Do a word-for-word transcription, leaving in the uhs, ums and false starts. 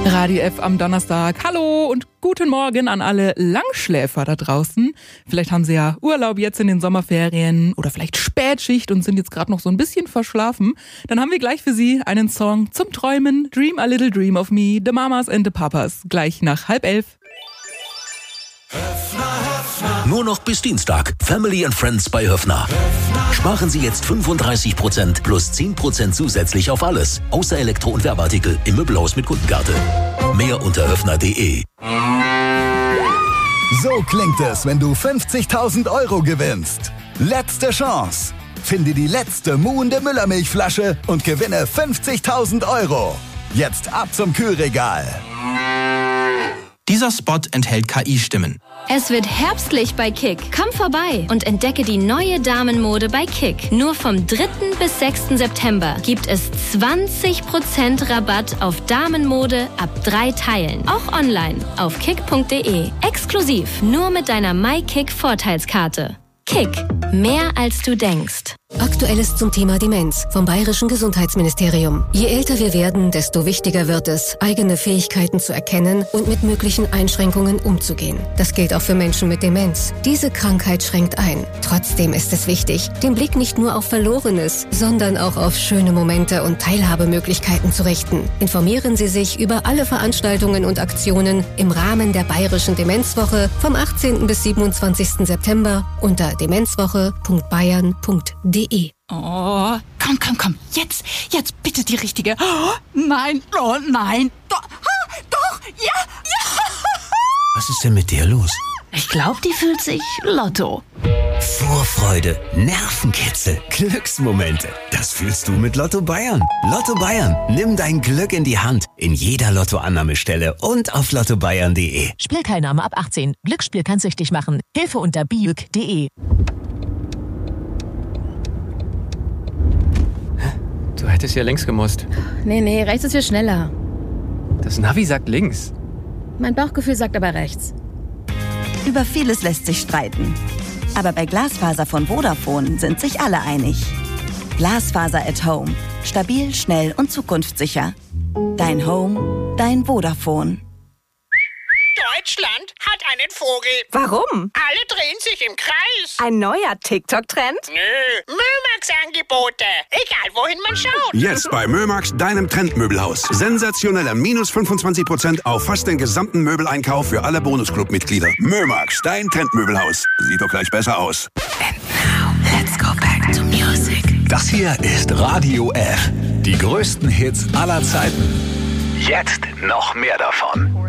Radio F am Donnerstag. Hallo und guten Morgen an alle Langschläfer da draußen. Vielleicht haben Sie ja Urlaub jetzt in den Sommerferien oder vielleicht Spätschicht und sind jetzt gerade noch so ein bisschen verschlafen. Dann haben wir gleich für Sie einen Song zum Träumen. Dream a Little Dream of Me, The Mamas and the Papas. Gleich nach halb elf. Höfner, Höfner. Nur noch bis Dienstag. Family and Friends bei Höfner. Höfner. Sparen Sie jetzt fünfunddreißig Prozent plus zehn Prozent zusätzlich auf alles. Außer Elektro- und Werbeartikel im Möbelhaus mit Kundenkarte. Mehr unter höfner punkt de. So klingt es, wenn du fünfzigtausend Euro gewinnst. Letzte Chance. Finde die letzte muhende Müllermilchflasche und gewinne fünfzigtausend Euro. Jetzt ab zum Kühlregal. Dieser Spot enthält K I-Stimmen. Es wird herbstlich bei Kick. Komm vorbei und entdecke die neue Damenmode bei Kick. Nur vom dritten bis sechsten September gibt es zwanzig Prozent Rabatt auf Damenmode ab drei Teilen. Auch online auf kick punkt de. Exklusiv nur mit deiner MyKick-Vorteilskarte. Kick. Mehr als du denkst. Aktuelles zum Thema Demenz vom Bayerischen Gesundheitsministerium. Je älter wir werden, desto wichtiger wird es, eigene Fähigkeiten zu erkennen und mit möglichen Einschränkungen umzugehen. Das gilt auch für Menschen mit Demenz. Diese Krankheit schränkt ein. Trotzdem ist es wichtig, den Blick nicht nur auf Verlorenes, sondern auch auf schöne Momente und Teilhabemöglichkeiten zu richten. Informieren Sie sich über alle Veranstaltungen und Aktionen im Rahmen der Bayerischen Demenzwoche vom achtzehnten bis siebenundzwanzigsten September unter demenzwoche punkt bayern punkt de. Oh, komm, komm, komm. Jetzt, jetzt bitte die richtige. Oh, nein, oh nein. Doch, ah, doch, ja, ja. Was ist denn mit dir los? Ich glaube, die fühlt sich Lotto. Vorfreude, Nervenkitzel, Glücksmomente. Das fühlst du mit Lotto Bayern. Lotto Bayern, nimm dein Glück in die Hand. In jeder Lottoannahmestelle und auf lotto bayern punkt de. Spielteilnahme ab achtzehn. Glücksspiel kann süchtig machen. Hilfe unter biuk punkt de. Du hättest ja links gemusst. Nee, nee, rechts ist viel schneller. Das Navi sagt links. Mein Bauchgefühl sagt aber rechts. Über vieles lässt sich streiten. Aber bei Glasfaser von Vodafone sind sich alle einig. Glasfaser at Home. Stabil, schnell und zukunftssicher. Dein Home, dein Vodafone. Deutschland hat einen Vogel. Warum? Alle drehen sich im Kreis. Ein neuer TikTok-Trend? Nö, Mömax-Angebote. Egal, wohin man schaut. Jetzt bei Mömax, deinem Trendmöbelhaus. Sensationeller minus fünfundzwanzig Prozent auf fast den gesamten Möbeleinkauf für alle Bonusclub-Mitglieder. Mömax, dein Trendmöbelhaus. Sieht doch gleich besser aus. And now, let's go back to music. Das hier ist Radio F. Die größten Hits aller Zeiten. Jetzt noch mehr davon.